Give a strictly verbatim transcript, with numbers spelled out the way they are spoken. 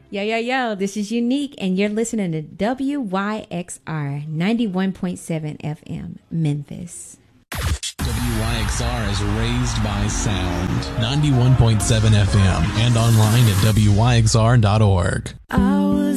Yo, yo, yo, this is Unique, and you're listening to W Y X R ninety-one point seven F M, Memphis. W Y X R is raised by sound. ninety-one point seven F M and online at W Y X R dot org. I was